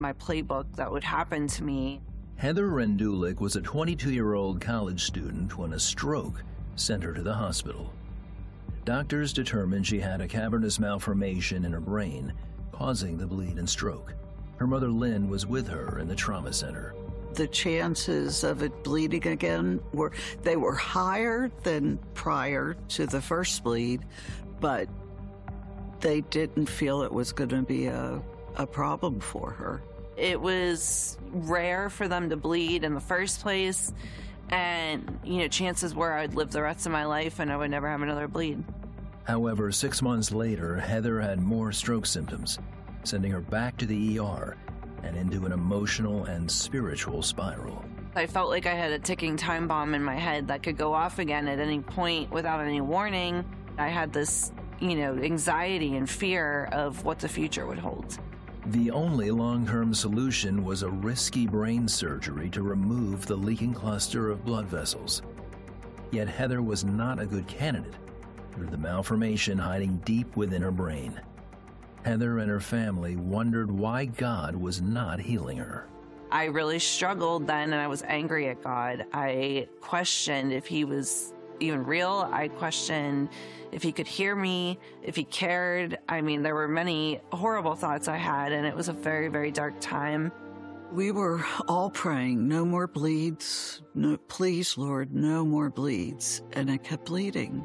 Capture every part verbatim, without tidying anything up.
my playbook that would happen to me. Heather Rendulic was a twenty-two-year-old college student when a stroke sent her to the hospital. Doctors determined she had a cavernous malformation in her brain, causing the bleed and stroke. Her mother, Lynn, was with her in the trauma center. The chances of it bleeding again were, they were higher than prior to the first bleed, but they didn't feel it was going to be a, a problem for her. It was rare for them to bleed in the first place, and, you know, chances were I'd live the rest of my life and I would never have another bleed. However, six months later, Heather had more stroke symptoms, sending her back to the E R and into an emotional and spiritual spiral. I felt like I had a ticking time bomb in my head that could go off again at any point without any warning. I had this, you know, anxiety and fear of what the future would hold. The only long-term solution was a risky brain surgery to remove the leaking cluster of blood vessels. Yet Heather was not a good candidate due to the malformation hiding deep within her brain. Heather and her family wondered why God was not healing her. I really struggled then, and I was angry at God. I questioned if he was even real. I questioned if he could hear me, if he cared. I mean, there were many horrible thoughts I had, and it was a very, very dark time. We were all praying, no more bleeds, no, please, Lord, no more bleeds. And I kept bleeding.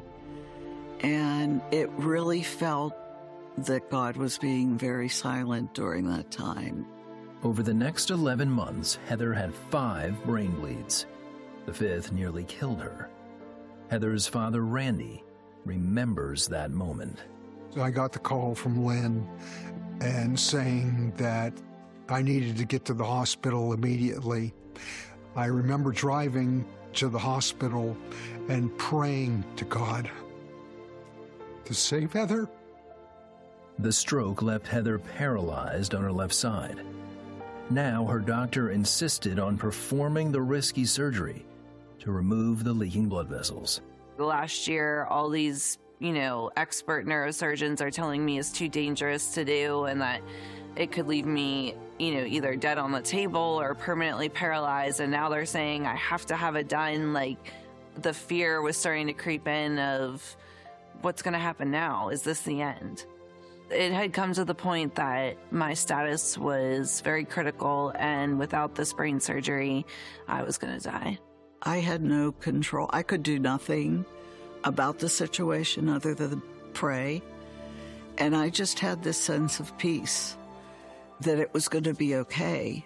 And it really felt that God was being very silent during that time. Over the next eleven months, Heather had five brain bleeds. The fifth nearly killed her. Heather's father, Randy, remembers that moment. So I got the call from Lynn and saying that I needed to get to the hospital immediately. I remember driving to the hospital and praying to God to save Heather. The stroke left Heather paralyzed on her left side. Now her doctor insisted on performing the risky surgery to remove the leaking blood vessels. The last year, all these, you know, expert neurosurgeons are telling me it's too dangerous to do and that it could leave me, you know, either dead on the table or permanently paralyzed. And now they're saying I have to have it done. Like, the fear was starting to creep in of what's going to happen now? Is this the end? It had come to the point that my status was very critical, and without this brain surgery, I was going to die. I had no control. I could do nothing about the situation other than pray. And I just had this sense of peace that it was going to be okay.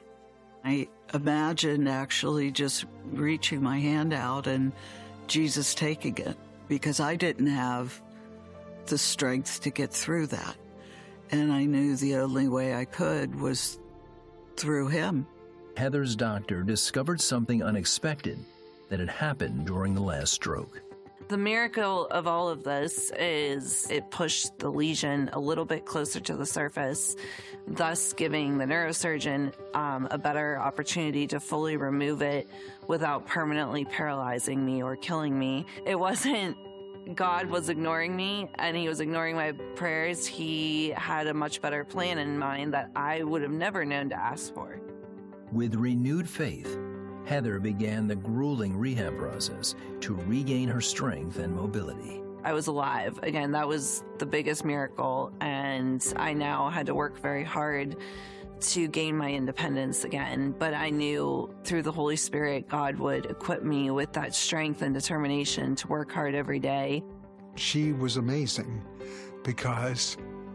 I imagined actually just reaching my hand out and Jesus taking it, because I didn't have the strength to get through that. And I knew the only way I could was through him. Heather's doctor discovered something unexpected that had happened during the last stroke. The miracle of all of this is it pushed the lesion a little bit closer to the surface, thus giving the neurosurgeon um, a better opportunity to fully remove it without permanently paralyzing me or killing me. It wasn't God was ignoring me and he was ignoring my prayers. He had a much better plan in mind that I would have never known to ask for. With renewed faith, Heather began the grueling rehab process to regain her strength and mobility. I was alive. Again, that was the biggest miracle, and I now had to work very hard to gain my independence again. But I knew through the Holy Spirit, God would equip me with that strength and determination to work hard every day. She was amazing because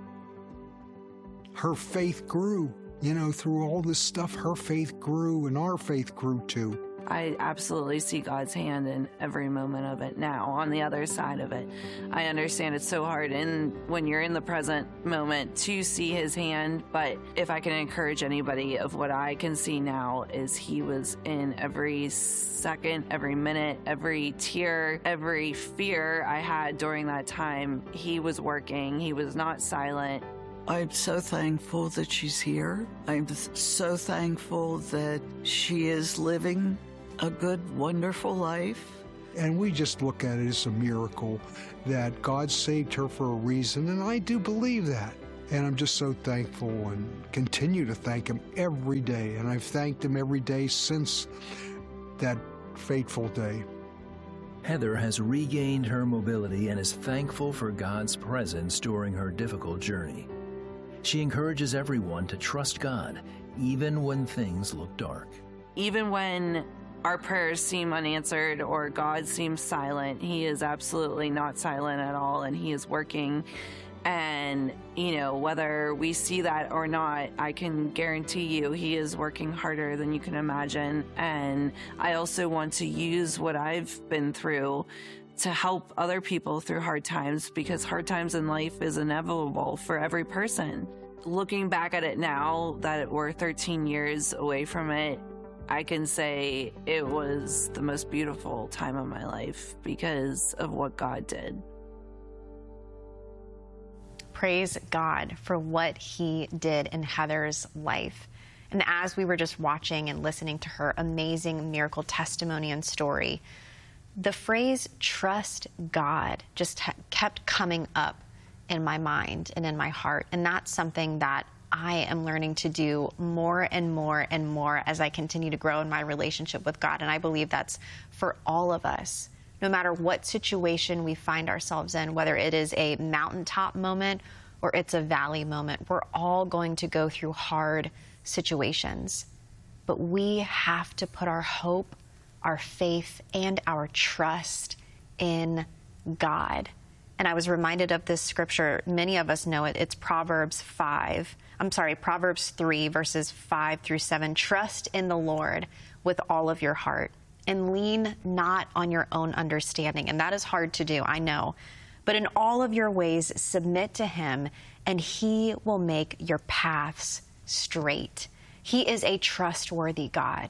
her faith grew. You know, through all this stuff, her faith grew and our faith grew too. I absolutely see God's hand in every moment of it now, on the other side of it. I understand it's so hard and when you're in the present moment to see his hand, but if I can encourage anybody of what I can see now is he was in every second, every minute, every tear, every fear I had during that time. He was working. He was not silent. I'm so thankful that she's here. I'm so thankful that she is living a good, wonderful life. And we just look at it as a miracle that God saved her for a reason, and I do believe that. And I'm just so thankful and continue to thank him every day. And I've thanked him every day since that fateful day. Heather has regained her mobility and is thankful for God's presence during her difficult journey. She encourages everyone to trust God, even when things look dark. Even when our prayers seem unanswered or God seems silent, He is absolutely not silent at all, and He is working. And, you know, whether we see that or not, I can guarantee you He is working harder than you can imagine. And I also want to use what I've been through to help other people through hard times, because hard times in life is inevitable for every person. Looking back at it now that we're thirteen years away from it, I can say it was the most beautiful time of my life because of what God did. Praise God for what He did in Heather's life. And as we were just watching and listening to her amazing miracle testimony and story, the phrase trust God just kept coming up in my mind and in my heart. And that's something that I am learning to do more and more and more as I continue to grow in my relationship with God. And I believe that's for all of us. No matter what situation we find ourselves in, whether it is a mountaintop moment or it's a valley moment, we're all going to go through hard situations. But we have to put our hope, our faith, and our trust in God. And I was reminded of this scripture. Many of us know it. It's Proverbs five. I'm sorry, Proverbs three, verses five through seven. Trust in the Lord with all of your heart, and lean not on your own understanding. And that is hard to do, I know. But in all of your ways, submit to Him, and He will make your paths straight. He is a trustworthy God.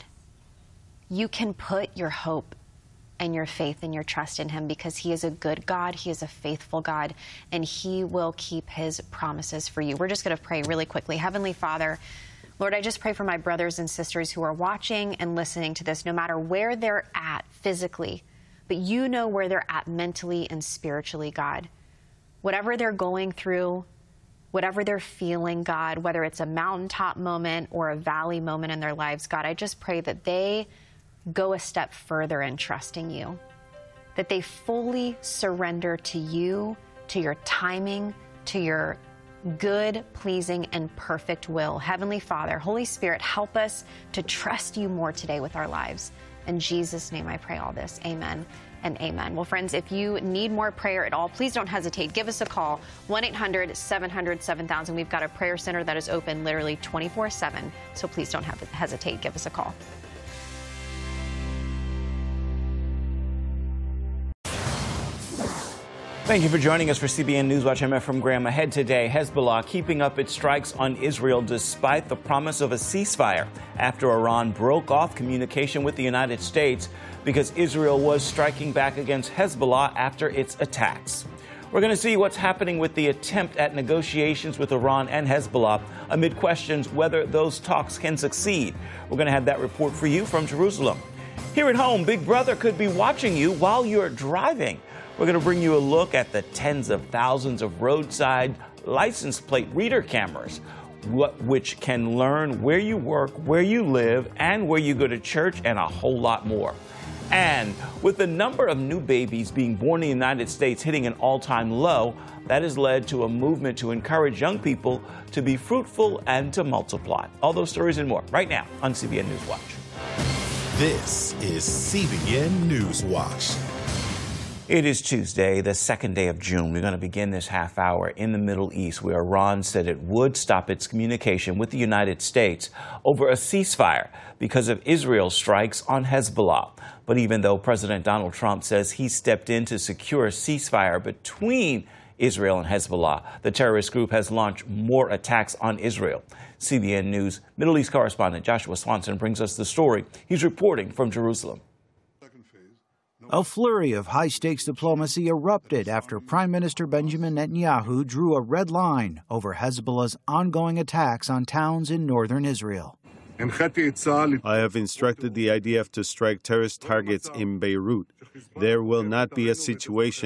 You can put your hope and your faith and your trust in Him, because He is a good God, He is a faithful God, and He will keep His promises for you. We're just going to pray really quickly. Heavenly Father, Lord, I just pray for my brothers and sisters who are watching and listening to this, no matter where they're at physically, but you know where they're at mentally and spiritually, God. Whatever they're going through, whatever they're feeling, God, whether it's a mountaintop moment or a valley moment in their lives, God, I just pray that they go a step further in trusting you, that they fully surrender to you, to your timing, to your good, pleasing, and perfect will. Heavenly Father, Holy Spirit, help us to trust you more today with our lives. In Jesus' name I pray all this. Amen and amen. Well, friends, if you need more prayer at all, please don't hesitate. Give us a call, one eight hundred seven hundred seven thousand. We've got a prayer center that is open literally twenty-four seven, so please don't have hesitate. Give us a call. Thank you for joining us for C B N Newswatch. I'm Efrem Graham. Ahead today, Hezbollah keeping up its strikes on Israel despite the promise of a ceasefire after Iran broke off communication with the United States because Israel was striking back against Hezbollah after its attacks. We're going to see what's happening with the attempt at negotiations with Iran and Hezbollah amid questions whether those talks can succeed. We're going to have that report for you from Jerusalem. Here at home, Big Brother could be watching you while you're driving. We're going to bring you a look at the tens of thousands of roadside license plate reader cameras, what, which can learn where you work, where you live, and where you go to church, and a whole lot more. And with the number of new babies being born in the United States hitting an all-time low, that has led to a movement to encourage young people to be fruitful and to multiply. All those stories and more right now on C B N Newswatch. This is C B N Newswatch. It is Tuesday, the second day of June. We're going to begin this half hour in the Middle East, where Iran said it would stop its communication with the United States over a ceasefire because of Israel's strikes on Hezbollah. But even though President Donald Trump says he stepped in to secure a ceasefire between Israel and Hezbollah, the terrorist group has launched more attacks on Israel. C B N News Middle East correspondent Joshua Swanson brings us the story. He's reporting from Jerusalem. A flurry of high-stakes diplomacy erupted after Prime Minister Benjamin Netanyahu drew a red line over Hezbollah's ongoing attacks on towns in northern Israel. I have instructed the I D F to strike terrorist targets in Beirut. There will not be a situation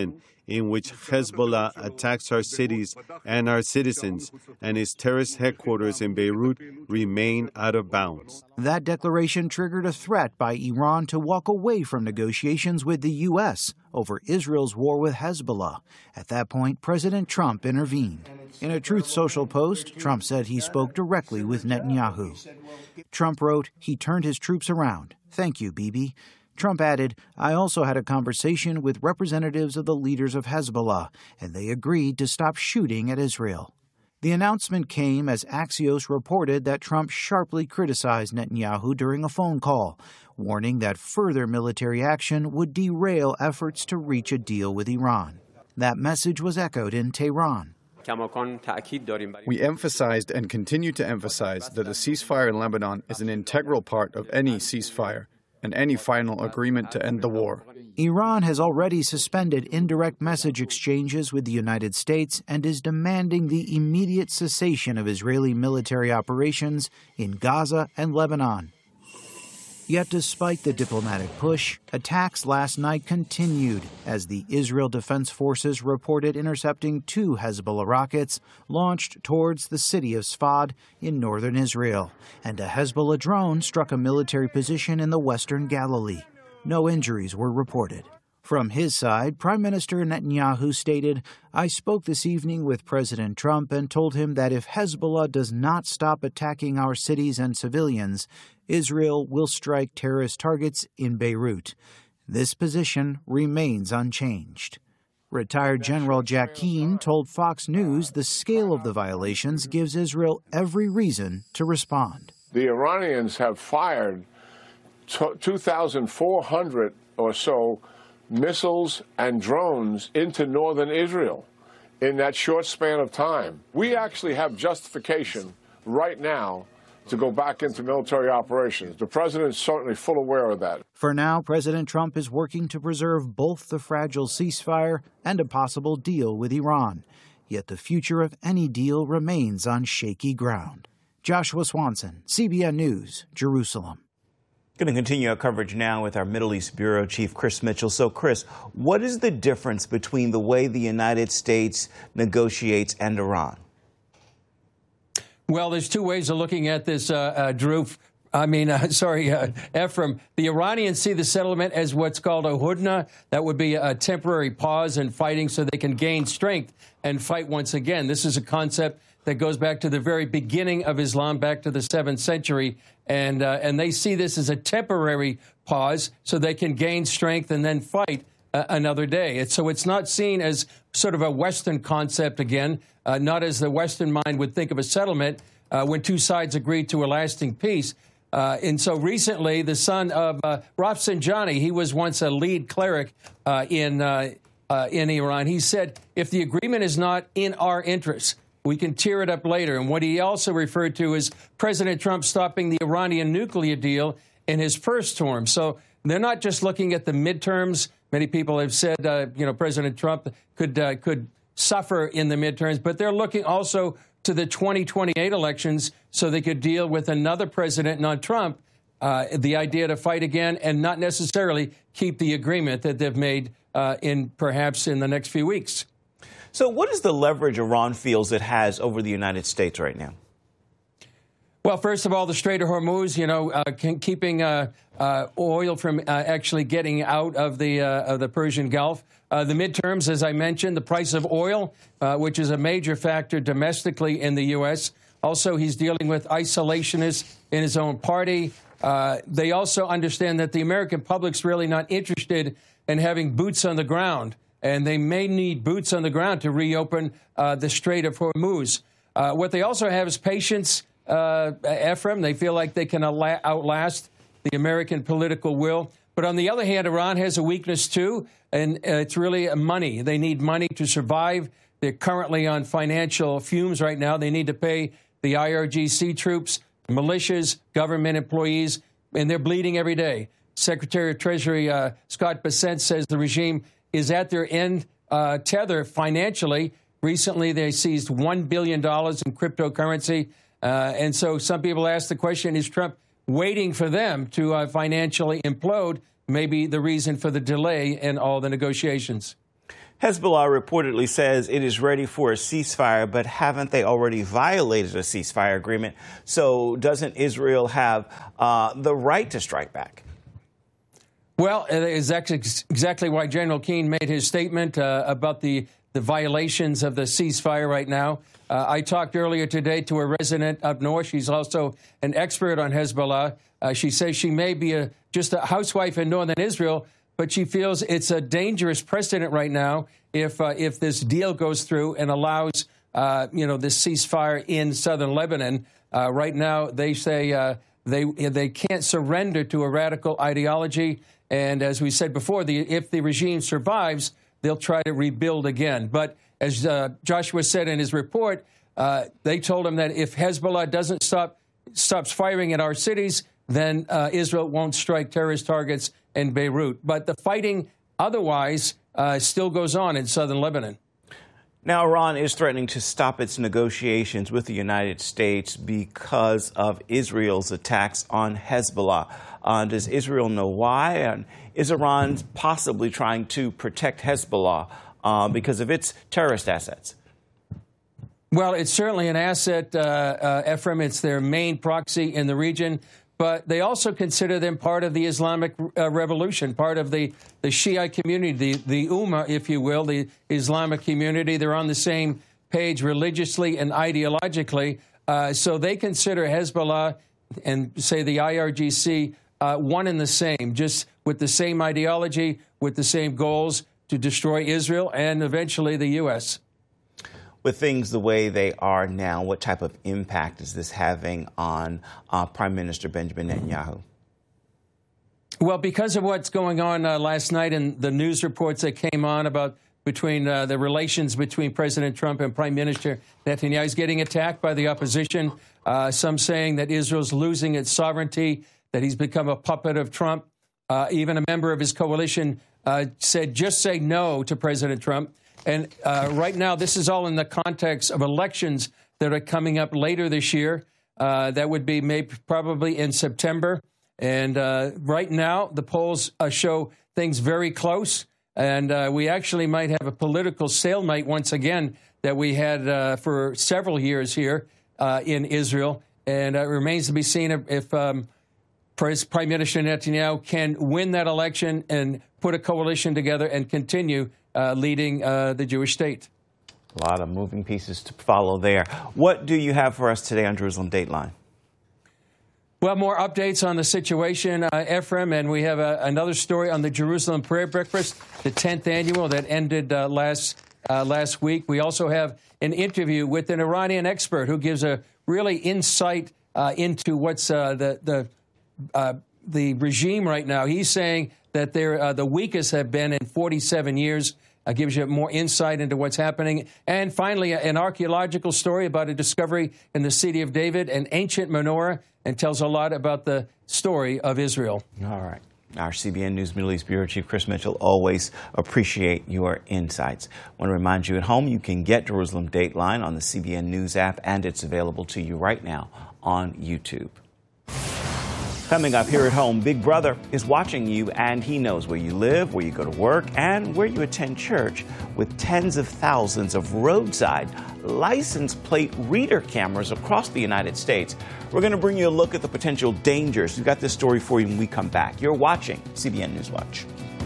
in which Hezbollah attacks our cities and our citizens, and its terrorist headquarters in Beirut remain out of bounds. That declaration triggered a threat by Iran to walk away from negotiations with the U S over Israel's war with Hezbollah. At that point, President Trump intervened. In a Truth Social post, Trump said he spoke directly with Netanyahu. Trump wrote, "He turned his troops around. Thank you, Bibi." Trump added, "I also had a conversation with representatives of the leaders of Hezbollah, and they agreed to stop shooting at Israel." The announcement came as Axios reported that Trump sharply criticized Netanyahu during a phone call, warning that further military action would derail efforts to reach a deal with Iran. That message was echoed in Tehran. We emphasized and continue to emphasize that a ceasefire in Lebanon is an integral part of any ceasefire and any final agreement to end the war. Iran has already suspended indirect message exchanges with the United States and is demanding the immediate cessation of Israeli military operations in Gaza and Lebanon. Yet despite the diplomatic push, attacks last night continued as the Israel Defense Forces reported intercepting two Hezbollah rockets launched towards the city of Sfad in northern Israel, and a Hezbollah drone struck a military position in the western Galilee. No injuries were reported. From his side, Prime Minister Netanyahu stated, "I spoke this evening with President Trump and told him that if Hezbollah does not stop attacking our cities and civilians, Israel will strike terrorist targets in Beirut. This position remains unchanged." Retired General Jack Keane told Fox News the scale of the violations gives Israel every reason to respond. The Iranians have fired two thousand four hundred or so missiles and drones into northern Israel in that short span of time. We actually have justification right now to go back into military operations. The president is certainly full aware of that. For now, President Trump is working to preserve both the fragile ceasefire and a possible deal with Iran. Yet the future of any deal remains on shaky ground. Joshua Swanson, C B N News, Jerusalem. Going to continue our coverage now with our Middle East Bureau Chief Chris Mitchell. So, Chris, what is the difference between the way the United States negotiates and Iran? Well, there's two ways of looking at this, uh, uh, Drew. I mean, uh, sorry, uh, Ephraim. The Iranians see the settlement as what's called a hudna. That would be a temporary pause in fighting so they can gain strength and fight once again. This is a concept that goes back to the very beginning of Islam, back to the seventh century. And uh, and they see this as a temporary pause so they can gain strength and then fight uh, another day. And so it's not seen as sort of a Western concept again, uh, not as the Western mind would think of a settlement uh, when two sides agreed to a lasting peace. Uh, and so recently, the son of uh, Rafsanjani, he was once a lead cleric uh, in, uh, uh, in Iran. He said, if the agreement is not in our interests, we can tear it up later. And what he also referred to is President Trump stopping the Iranian nuclear deal in his first term. So they're not just looking at the midterms. Many people have said, uh, you know, President Trump could uh, could suffer in the midterms, but they're looking also to the twenty twenty-eight elections so they could deal with another president, not Trump, uh, the idea to fight again and not necessarily keep the agreement that they've made uh, in perhaps in the next few weeks. So what is the leverage Iran feels it has over the United States right now? Well, first of all, the Strait of Hormuz, you know, uh, can, keeping uh, uh, oil from uh, actually getting out of the uh, of the Persian Gulf. Uh, the midterms, as I mentioned, the price of oil, uh, which is a major factor domestically in the U S. Also, he's dealing with isolationists in his own party. Uh, they also understand that the American public's really not interested in having boots on the ground. And they may need boots on the ground to reopen uh, the Strait of Hormuz. Uh, what they also have is patience, uh, Ephraim. They feel like they can outlast the American political will. But on the other hand, Iran has a weakness, too, and uh, it's really money. They need money to survive. They're currently on financial fumes right now. They need to pay the I R G C troops, militias, government employees, and they're bleeding every day. Secretary of Treasury uh, Scott Bessent says the regime is at their end uh, tether financially. Recently, they seized one billion dollars in cryptocurrency. Uh, and so some people ask the question, is Trump waiting for them to uh, financially implode? Maybe the reason for the delay in all the negotiations. Hezbollah reportedly says it is ready for a ceasefire, but haven't they already violated a ceasefire agreement? So doesn't Israel have uh, the right to strike back? Well, it's exactly why General Keane made his statement uh, about the, the violations of the ceasefire right now. Uh, I talked earlier today to a resident up north. She's also an expert on Hezbollah. Uh, she says she may be a, just a housewife in northern Israel, but she feels it's a dangerous precedent right now if uh, if this deal goes through and allows, uh, you know, this ceasefire in southern Lebanon. Uh, right now, they say uh, they they can't surrender to a radical ideology. And as we said before, the, if the regime survives, they'll try to rebuild again. But as uh, Joshua said in his report, uh, they told him that if Hezbollah doesn't stop stops firing at our cities, then uh, Israel won't strike terrorist targets in Beirut. But the fighting otherwise uh, still goes on in southern Lebanon. Now, Iran is threatening to stop its negotiations with the United States because of Israel's attacks on Hezbollah. Uh, does Israel know why? And is Iran possibly trying to protect Hezbollah uh, because of its terrorist assets? Well, it's certainly an asset, uh, uh, Ephraim. It's their main proxy in the region. But they also consider them part of the Islamic uh, revolution, part of the, the Shiite community, the, the Ummah, if you will, the Islamic community. They're on the same page religiously and ideologically. Uh, so they consider Hezbollah and, say, the I R G C uh, one and the same, just with the same ideology, with the same goals to destroy Israel and eventually the U S With things the way they are now, what type of impact is this having on uh, Prime Minister Benjamin Netanyahu? Well, because of what's going on uh, last night and the news reports that came on about between uh, the relations between President Trump and Prime Minister Netanyahu, is getting attacked by the opposition. Uh, some saying that Israel's losing its sovereignty, that he's become a puppet of Trump. Uh, even a member of his coalition uh, said, just say no to President Trump. And uh, right now, this is all in the context of elections that are coming up later this year. Uh, that would be maybe probably in September. And uh, right now, the polls uh, show things very close. And uh, we actually might have a political stalemate once again that we had uh, for several years here uh, in Israel. And uh, it remains to be seen if, if um, Prime Minister Netanyahu can win that election and put a coalition together and continue Uh, leading uh, the Jewish state. A lot of moving pieces to follow there. What do you have for us today on Jerusalem Dateline? Well, more updates on the situation, uh, Ephraim, and we have a, another story on the Jerusalem Prayer Breakfast, the tenth annual that ended uh, last uh, last week. We also have an interview with an Iranian expert who gives a really insight uh, into what's uh, the the uh, the regime right now. He's saying that they're uh, the weakest have been in forty-seven years. Uh, gives you more insight into what's happening. And finally, an archaeological story about a discovery in the city of David, an ancient menorah, and tells a lot about the story of Israel. All right. Our C B N News Middle East Bureau Chief Chris Mitchell, always appreciate your insights. I want to remind you at home, you can get Jerusalem Dateline on the C B N News app, and it's available to you right now on YouTube. Coming up here at home, Big Brother is watching you, and he knows where you live, where you go to work, and where you attend church with tens of thousands of roadside license plate reader cameras across the United States. We're going to bring you a look at the potential dangers. We've got this story for you when we come back. You're watching C B N News Watch.